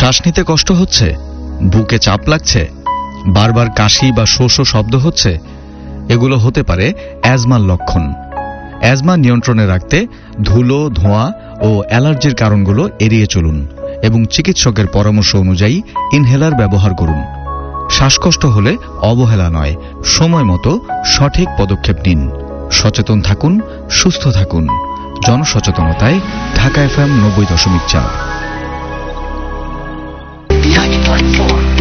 শ্বাস নিতে কষ্ট হচ্ছে, বুকে চাপ লাগছে, বারবার কাশি বা শো শো শব্দ হচ্ছে, এগুলো হতে পারে অ্যাজমার লক্ষণ। অ্যাজমা নিয়ন্ত্রণে রাখতে ধুলো, ধোঁয়া ও অ্যালার্জির কারণগুলো এড়িয়ে চলুন এবং চিকিৎসকের পরামর্শ অনুযায়ী ইনহেলার ব্যবহার করুন। শ্বাসকষ্ট হলে অবহেলা নয়, সময় মতো সঠিক পদক্ষেপ নিন। সচেতন থাকুন, সুস্থ থাকুন। জনসচেতনতায় ঢাকা FM 90.4।